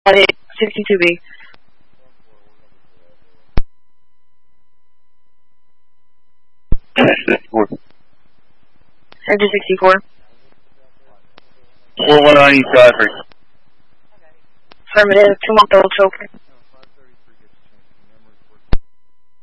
62B. Enter 64. 41 on East Godfrey. Affirmative, 2 month old choker.